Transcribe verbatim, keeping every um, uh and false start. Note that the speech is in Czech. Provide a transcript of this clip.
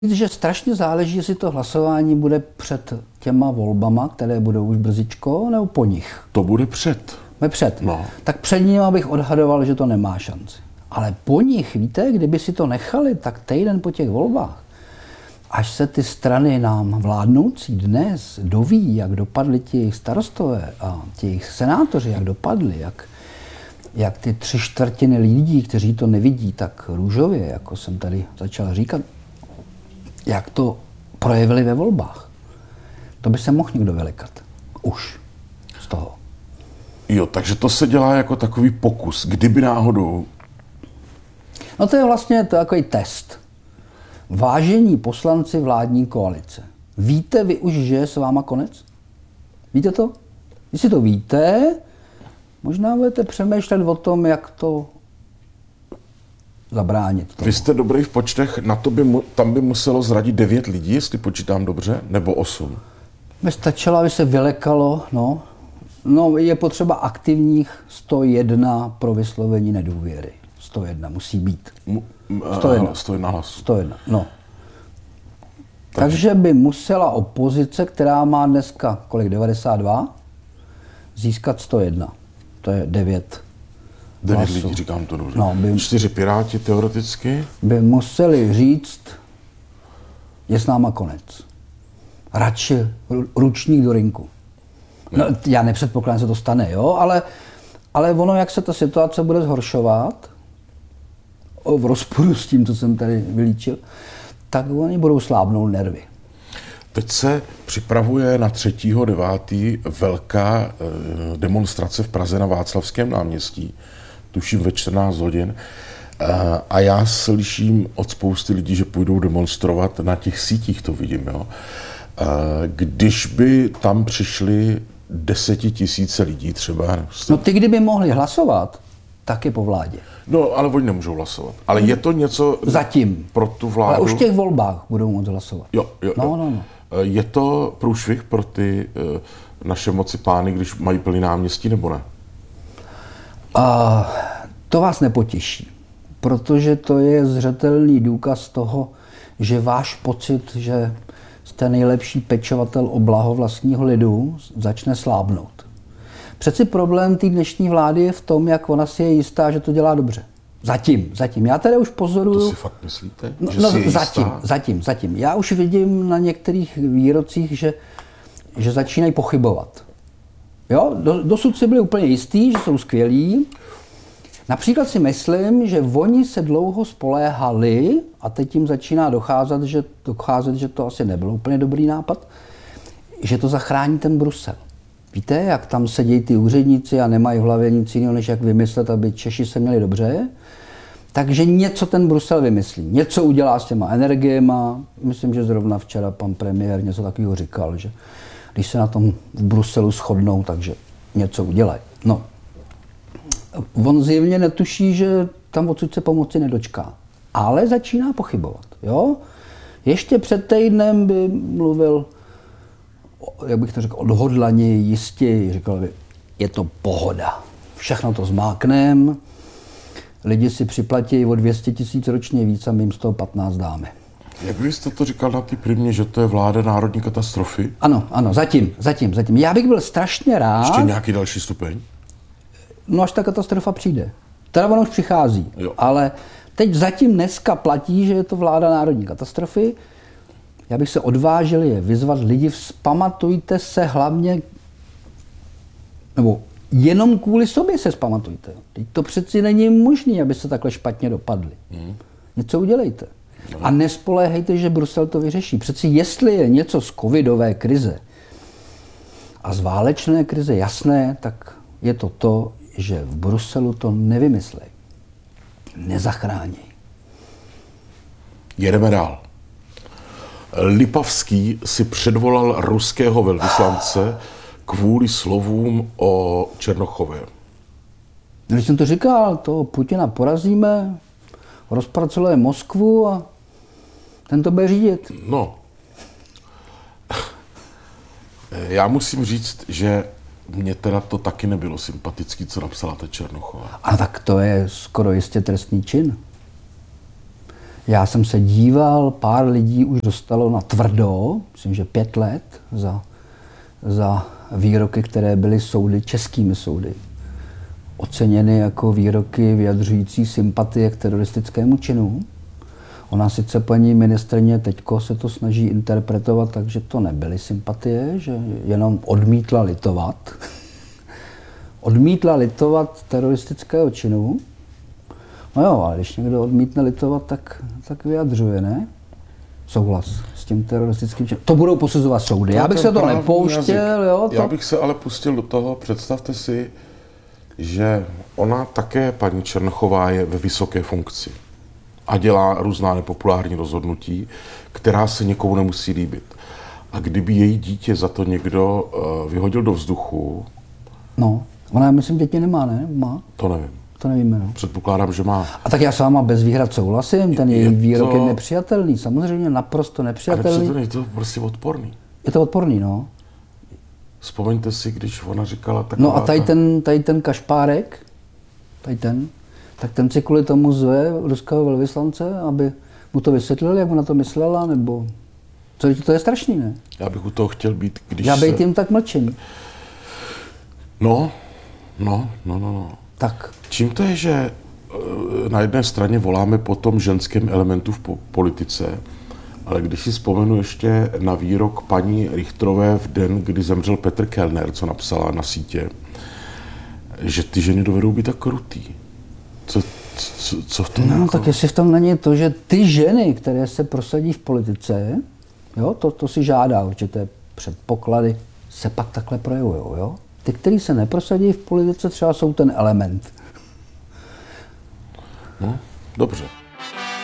Že strašně záleží, jestli to hlasování bude před těma volbama, které budou už brzičko, nebo po nich. To bude před. Bude před. No. Tak před ním bych odhadoval, že to nemá šanci. Ale po nich, víte, kdyby si to nechali, tak týden po těch volbách, až se ty strany nám vládnoucí dnes doví, jak dopadly ti jejich starostové a ti jejich senátoři, jak dopadli, jak, jak ty tři čtvrtiny lidí, kteří to nevidí tak růžově, jako jsem tady začal říkat, jak to projevili ve volbách. To by se mohl někdo vylekat. Už z toho. Jo, takže to se dělá jako takový pokus. Kdyby náhodou... No to je vlastně takový test. Vážení poslanci vládní koalice. Víte vy už, že je s váma konec? Víte to? Jestli to víte, možná budete přemýšlet o tom, jak to zabránit tomu. Vy jste dobrý v počtech, na to by mu, tam by muselo zradit devět lidí, jestli počítám dobře, nebo osm. By stačilo, aby se vylekalo, no. No, je potřeba aktivních sto jedna pro vyslovení nedůvěry. sto jedna musí být. M- sto jedna. sto jedna hlasů. sto jedna, no. Takže... Takže by musela opozice, která má dneska kolik, devadesát dva, získat sto jedna. To je devět. Devět lidí, říkám to dobře. No, by, Čtyři piráti teoreticky. By museli říct, je s náma konec. Radši ručník do rinku. No, já nepředpokládám, že se to stane, jo, ale, ale ono, jak se ta situace bude zhoršovat, v rozporu s tím, co jsem tady vylíčil, tak oni budou slábnout nervy. Teď se připravuje na třetího devátého velká eh, demonstrace v Praze na Václavském náměstí, tuším ve čtrnáct hodin. Eh, a já slyším od spousty lidí, že půjdou demonstrovat, na těch sítích to vidím, jo. Eh, když by tam přišli desetitisíce lidí třeba. No ty, kdyby mohli hlasovat, tak je po vládě. No, ale oni nemůžou hlasovat. Ale je to něco Zatím. Pro tu vládu? Ale už v těch volbách budou moct hlasovat. Jo, jo, no, jo. No, no. Je to průšvih pro ty uh, naše moci pány, když mají plný náměstí, nebo ne? Uh, to vás nepotěší, protože to je zřetelný důkaz toho, že váš pocit, že jste nejlepší pečovatel o blaho vlastního lidu, začne slábnout. Přeci problém té dnešní vlády je v tom, jak ona si je jistá, že to dělá dobře. Zatím, zatím. Já tady už pozoruju... To si fakt myslíte? No, že no si je zatím, jistá? zatím, zatím. Já už vidím na některých výrocích, že, že začínají pochybovat. Jo? Do, dosud si byli úplně jistí, že jsou skvělí. Například si myslím, že oni se dlouho spoléhali, a teď jim začíná docházet, že, docházet, že to asi nebyl úplně dobrý nápad, že to zachrání ten Brusel. Víte, jak tam sedí ty úředníci a nemají v hlavě nic jiného, než jak vymyslet, aby Češi se měli dobře. Takže něco ten Brusel vymyslí. Něco udělá s těma energiema. Myslím, že zrovna včera pan premiér něco takového říkal, že když se na tom v Bruselu shodnou, takže něco udělají. No. On zjevně netuší, že tam odsud se pomoci nedočká. Ale začíná pochybovat. Jo? Ještě před týdnem by mluvil, jak bych to řekl, odhodlaně, jistě, říkal by, je to pohoda. Všechno to zmáknem, lidi si připlatí o dvě stě tisíc ročně víc a my jim z toho patnáct dáme. Jak byste to říkal na ty primě, že to je vláda národní katastrofy? Ano, ano, zatím, zatím, zatím. Já bych byl strašně rád... Ještě nějaký další stupeň? No až ta katastrofa přijde. Teda ona už přichází, jo. Ale teď zatím dneska platí, že je to vláda národní katastrofy. Já bych se odvážil je vyzvat lidi, vzpamatujte se hlavně, nebo jenom kvůli sobě se vzpamatujte. Teď to přeci není možné, aby se takhle špatně dopadli. Hmm. Něco udělejte. No. A nespoléhejte, že Brusel to vyřeší. Přeci jestli je něco z covidové krize a z válečné krize jasné, tak je to to, že v Bruselu to nevymyslej. Nezachrání. Jedeme dál. Lipavský si předvolal ruského velvyslance kvůli slovům o Černochově. Když jsem to říkal, toho Putina porazíme, rozpracujeme Moskvu a ten to bude řídit. No. Já musím říct, že mně teda to taky nebylo sympatický, co napsala ta Černochová. A tak to je skoro jistě trestný čin. Já jsem se díval, pár lidí už dostalo na tvrdo, myslím, že pět let za, za výroky, které byly soudy, českými soudy, oceněny jako výroky vyjadřující sympatie k teroristickému činu. Ona sice paní ministryně teďko se to snaží interpretovat tak, že to nebyly sympatie, že jenom odmítla litovat. Odmítla litovat teroristického činu. No jo, ale když někdo odmítne litovat, tak, tak vyjadřuje, ne? Souhlas s tím teroristickým činem. To budou posuzovat soudy. Já bych se to nepouštěl, jo? To... Já bych se ale pustil do toho, představte si, že ona také, paní Černochová, je ve vysoké funkci a dělá různá nepopulární rozhodnutí, která se někomu nemusí líbit. A kdyby její dítě za to někdo uh, vyhodil do vzduchu... No, ona, myslím, děti nemá, ne? Má? To nevím. To nevíme, no. Předpokládám, že má. A tak já s váma bez výhrad souhlasím, ten její je výrok to... je nepřijatelný, samozřejmě naprosto nepřijatelný. Ale je to prostě odporný. Je to odporný, no. Vzpomeňte si, když ona říkala taková... No a tady ten, tady ten Kašpárek, tady ten, tak ten si kvůli tomu zve ruského velvyslance, aby mu to vysvětlil, jak mu na to myslela, nebo... Co, to je strašný, ne? Já bych u toho chtěl být, když Já být se... jim tak mlčení. No, no, no, no, no. Tak. Čím to je, že na jedné straně voláme po tom ženském elementu v po- politice, ale když si vzpomenu ještě na výrok paní Richterové v den, kdy zemřel Petr Kellner, co napsala na sítě, že ty ženy dovedou být tak krutý. Co, co, co v tom No, jako... tak jestli v tom není to, že ty ženy, které se prosadí v politice, jo, to, to si žádá určité předpoklady, se pak takhle projevují, jo. Ty, kteří se neprosadí v politice, třeba jsou ten element. No, dobře.